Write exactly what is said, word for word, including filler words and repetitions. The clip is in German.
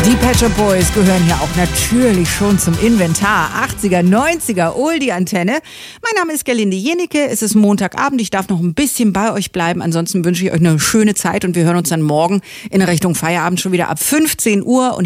Die Pet Shop Boys gehören hier auch natürlich schon zum Inventar. achtziger, neunziger, Oldie-Antenne. Mein Name ist Gerlinde Jenike. Es ist Montagabend. Ich darf noch ein bisschen bei euch bleiben. Ansonsten wünsche ich euch eine schöne Zeit und wir hören uns dann morgen in Richtung Feierabend schon wieder ab fünfzehn Uhr. Und